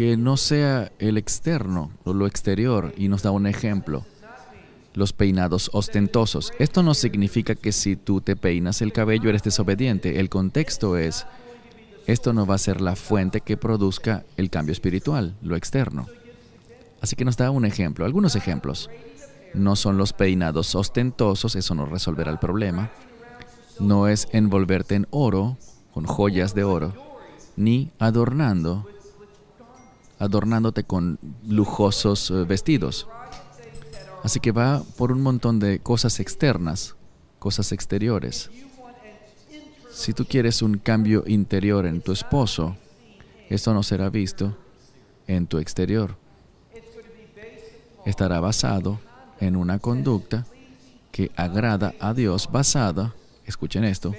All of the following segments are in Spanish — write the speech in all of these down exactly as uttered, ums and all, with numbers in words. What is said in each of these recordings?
que no sea el externo o lo exterior, y nos da un ejemplo. Los peinados ostentosos. Esto no significa que si tú te peinas el cabello eres desobediente. El contexto es, esto no va a ser la fuente que produzca el cambio espiritual, lo externo. Así que nos da un ejemplo, algunos ejemplos. No son los peinados ostentosos, eso no resolverá el problema. No es envolverte en oro, con joyas de oro, ni adornando, adornándote con lujosos uh, vestidos. Así que va por un montón de cosas externas, cosas exteriores. Si tú quieres un cambio interior en tu esposo, esto no será visto en tu exterior. Estará basado en una conducta que agrada a Dios, basada, escuchen esto,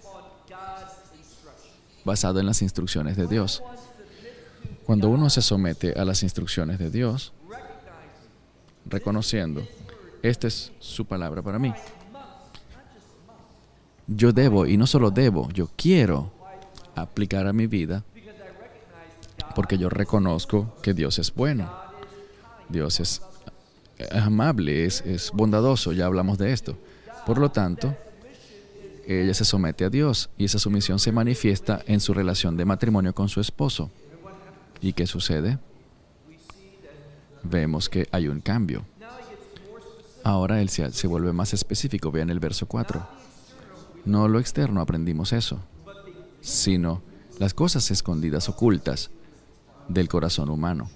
basado en las instrucciones de Dios. Cuando uno se somete a las instrucciones de Dios, reconociendo, esta es su palabra para mí. Yo debo, y no solo debo, yo quiero aplicar a mi vida porque yo reconozco que Dios es bueno. Dios es amable, es, es bondadoso, ya hablamos de esto. Por lo tanto, ella se somete a Dios y esa sumisión se manifiesta en su relación de matrimonio con su esposo. ¿Y qué sucede? Vemos que hay un cambio. Ahora él se, se vuelve más específico. Vean el verso cuatro. No lo externo aprendimos eso, sino las cosas escondidas, ocultas del corazón humano.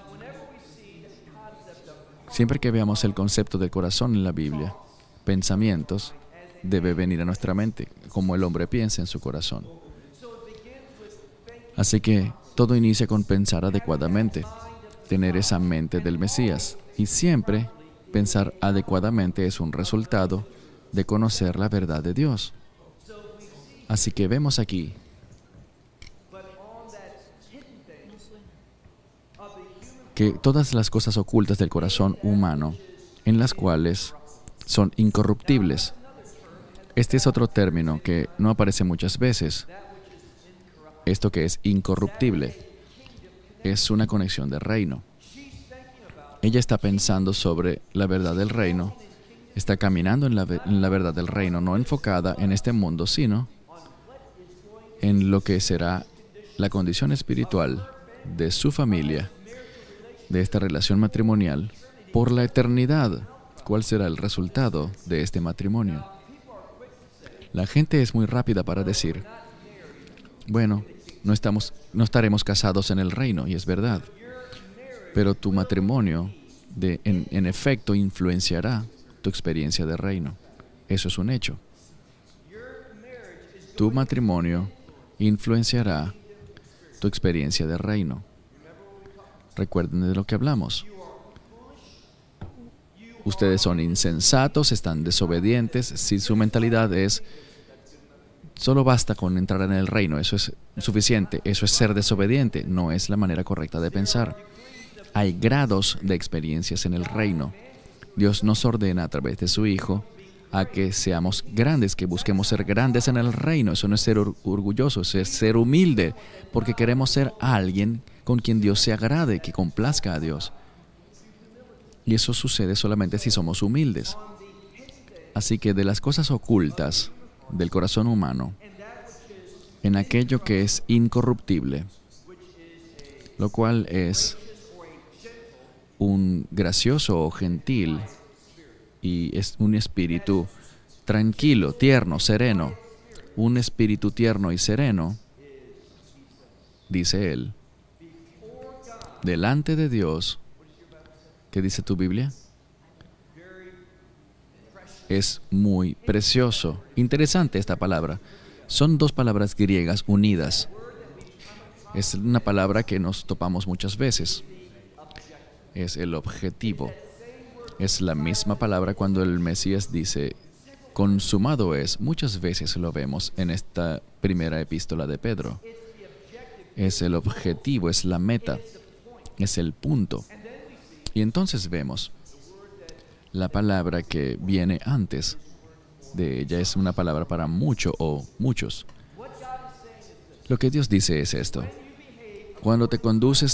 Siempre que veamos el concepto del corazón en la Biblia, pensamientos debe venir a nuestra mente, como el hombre piensa en su corazón. Así que todo inicia con pensar adecuadamente, tener esa mente del Mesías. Y siempre pensar adecuadamente es un resultado de conocer la verdad de Dios. Así que vemos aquí que todas las cosas ocultas del corazón humano, en las cuales son incorruptibles. Este es otro término que no aparece muchas veces. Esto que es incorruptible es una conexión de reino. Ella está pensando sobre la verdad del reino, está caminando en la, en la verdad del reino, no enfocada en este mundo, sino en lo que será la condición espiritual de su familia, de esta relación matrimonial, por la eternidad. ¿Cuál será el resultado de este matrimonio? La gente es muy rápida para decir, bueno, no, estamos, no estaremos casados en el reino, y es verdad. Pero tu matrimonio, de, en, en efecto, influenciará tu experiencia de reino. Eso es un hecho. Tu matrimonio influenciará tu experiencia de reino. Recuerden de lo que hablamos. Ustedes son insensatos, están desobedientes. Si su mentalidad es, solo basta con entrar en el reino, eso es suficiente, eso es ser desobediente, no es la manera correcta de pensar. Hay grados de experiencias en el reino. Dios nos ordena a través de su Hijo a que seamos grandes, que busquemos ser grandes en el reino. Eso no es ser or- orgulloso, eso es ser humilde, porque queremos ser alguien con quien Dios se agrade, que complazca a Dios. Y eso sucede solamente si somos humildes. Así que de las cosas ocultas del corazón humano, en aquello que es incorruptible, lo cual es un gracioso o gentil y es un espíritu tranquilo, tierno, sereno, un espíritu tierno y sereno, dice él, delante de Dios. ¿Qué dice tu Biblia? Es muy precioso. Interesante esta palabra. Son dos palabras griegas unidas. Es una palabra que nos topamos muchas veces. Es el objetivo. Es la misma palabra cuando el Mesías dice, consumado es. Muchas veces lo vemos en esta primera epístola de Pedro. Es el objetivo, es la meta, es el punto. Y entonces vemos la palabra que viene antes de ella, es una palabra para mucho o muchos. Lo que Dios dice es esto: cuando te conduces